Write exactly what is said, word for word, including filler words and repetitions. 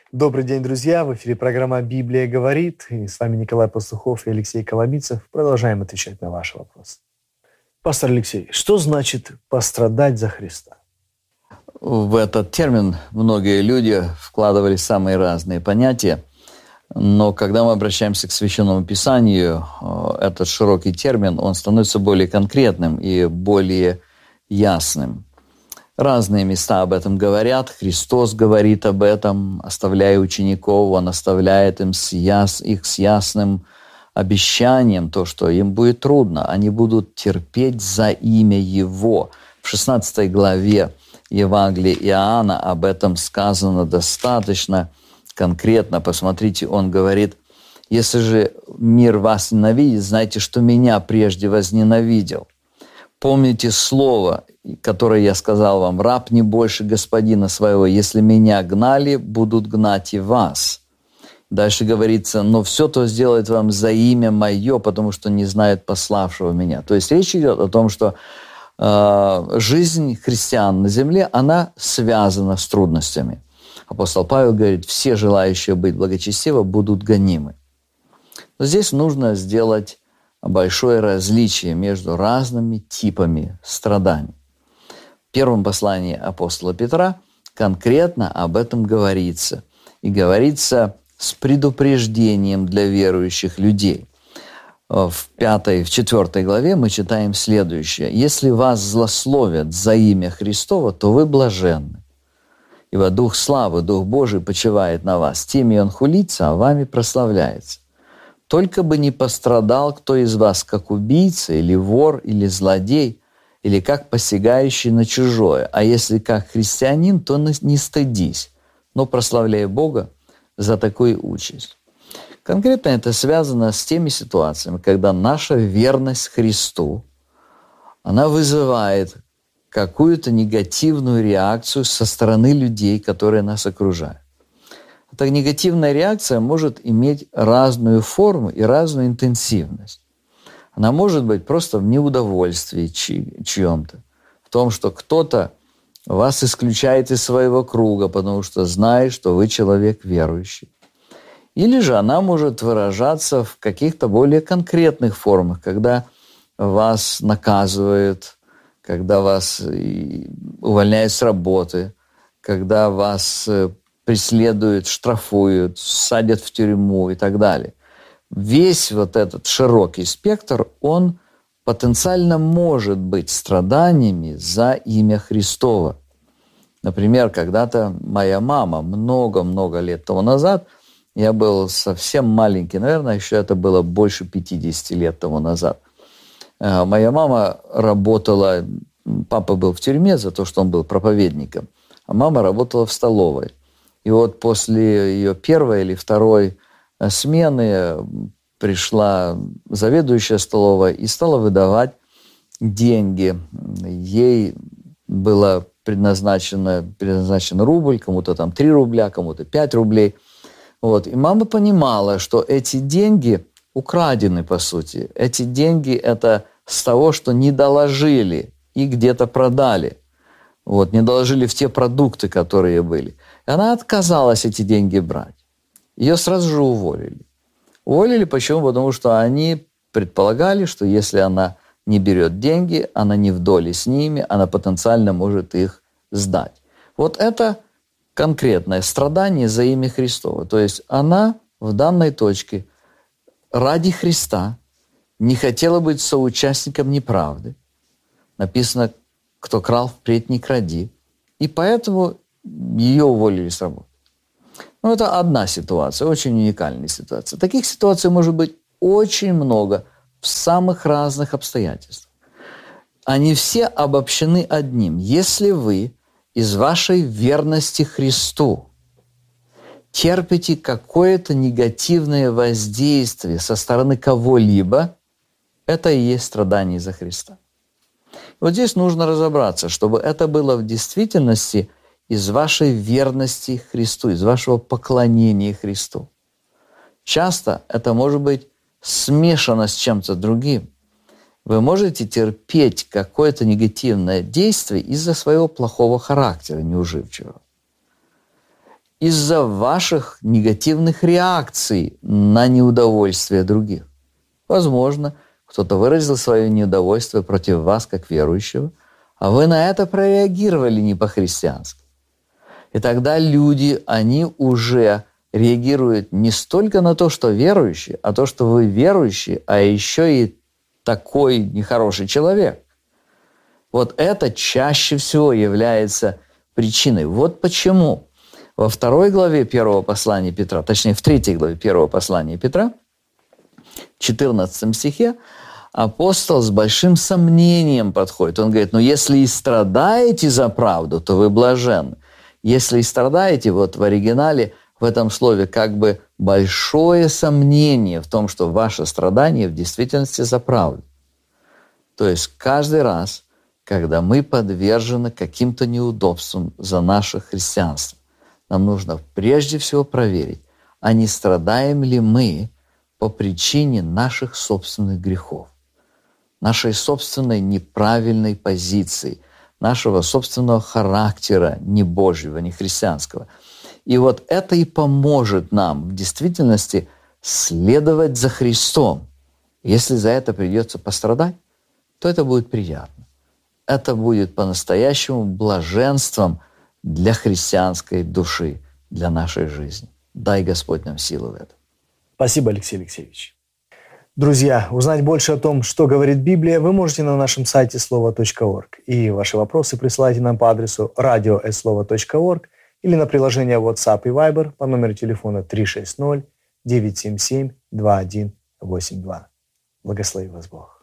Добрый день, друзья! В эфире программа «Библия говорит». И с вами Николай Пастухов и Алексей Коломийцев. Продолжаем отвечать на ваши вопросы. Пастор Алексей, что значит пострадать за Христа? В этот термин многие люди вкладывали самые разные понятия, но когда мы обращаемся к Священному Писанию, этот широкий термин, он становится более конкретным и более ясным. Разные места об этом говорят. Христос говорит об этом, оставляя учеников, Он оставляет им с яс, их с ясным обещанием, то, что им будет трудно. Они будут терпеть за имя Его. В шестнадцатой главе Евангелия Иоанна об этом сказано достаточно конкретно. Посмотрите, он говорит: «Если же мир вас ненавидит, знайте, что меня прежде возненавидел. Помните слово, которое я сказал вам: раб не больше господина своего. Если меня гнали, будут гнать и вас». Дальше говорится: «Но все то сделает вам за имя мое, потому что не знают пославшего меня». То есть речь идет о том, что э, жизнь христиан на земле, она связана с трудностями. Апостол Павел говорит: «Все желающие быть благочестивы будут гонимы». Но здесь нужно сделать большое различие между разными типами страданий. В первом послании апостола Петра конкретно об этом говорится. И говорится с предупреждением для верующих людей. В пятой, в четвертой главе мы читаем следующее: «Если вас злословят за имя Христово, то вы блаженны, ибо Дух славы, Дух Божий почивает на вас. Теми Он хулится, а вами прославляется. Только бы не пострадал кто из вас, как убийца, или вор, или злодей, или как посягающий на чужое. А если как христианин, то не стыдись, но прославляй Бога за такую участь». Конкретно это связано с теми ситуациями, когда наша верность Христу, она вызывает какую-то негативную реакцию со стороны людей, которые нас окружают. Эта негативная реакция может иметь разную форму и разную интенсивность. Она может быть просто в неудовольствии чьем-то, в том, что кто-то вас исключает из своего круга, потому что знает, что вы человек верующий. Или же она может выражаться в каких-то более конкретных формах, когда вас наказывают, когда вас увольняют с работы, когда вас преследуют, штрафуют, садят в тюрьму и так далее. Весь вот этот широкий спектр, он потенциально может быть страданиями за имя Христово. Например, когда-то моя мама много-много лет тому назад, я был совсем маленький, наверное, еще это было больше пятидесяти лет тому назад, моя мама работала, папа был в тюрьме за то, что он был проповедником, а мама работала в столовой. И вот после ее первой или второй смены пришла заведующая столовой и стала выдавать деньги. Ей было предназначено, предназначен рубль, кому-то там три рубля, кому-то пять рублей. Вот. И мама понимала, что эти деньги украдены, по сути. Эти деньги – это с того, что не доложили и где-то продали. Вот, не доложили в те продукты, которые были. И она отказалась эти деньги брать. Ее сразу же уволили. Уволили почему? Потому что они предполагали, что если она не берет деньги, она не в доле с ними, она потенциально может их сдать. Вот это конкретное страдание за имя Христово. То есть она в данной точке ради Христа не хотела быть соучастником неправды. Написано: кто крал, впредь не кради. И поэтому ее уволили с работы. Ну, это одна ситуация, очень уникальная ситуация. Таких ситуаций может быть очень много в самых разных обстоятельствах. Они все обобщены одним. Если вы из вашей верности Христу терпите какое-то негативное воздействие со стороны кого-либо, это и есть страдание за Христа. Вот здесь нужно разобраться, чтобы это было в действительности из вашей верности Христу, из вашего поклонения Христу. Часто это может быть смешано с чем-то другим. Вы можете терпеть какое-то негативное действие из-за своего плохого характера, неуживчивого. из-за ваших негативных реакций на неудовольствие других. Возможно, кто-то выразил свое неудовольствие против вас, как верующего, а вы на это прореагировали не по-христиански. И тогда люди, они уже реагируют не столько на то, что верующие, а то, что вы верующие, а еще и такой нехороший человек. Вот это чаще всего является причиной. Вот почему во второй главе первого послания Петра, точнее в третьей главе первого послания Петра, в четырнадцатом стихе, апостол с большим сомнением подходит. Он говорит, ну если и страдаете за правду, то вы блаженны. Если и страдаете, вот в оригинале в этом слове как бы большое сомнение в том, что ваше страдание в действительности за правду. То есть каждый раз, когда мы подвержены каким-то неудобствам за наше христианство, нам нужно прежде всего проверить, а не страдаем ли мы по причине наших собственных грехов, нашей собственной неправильной позиции, нашего собственного характера не Божьего, не христианского. И вот это и поможет нам в действительности следовать за Христом. Если за это придется пострадать, то это будет приятно. Это будет по-настоящему блаженством для христианской души, для нашей жизни. Дай Господь нам силу в этом. Спасибо, Алексей Алексеевич. Друзья, узнать больше о том, что говорит Библия, вы можете на нашем сайте слово точка орг. И ваши вопросы присылайте нам по адресу радио эт слово точка орг или на приложение WhatsApp и Viber по номеру телефона три шесть ноль девять семь семь два один восемь два. Благослови вас Бог.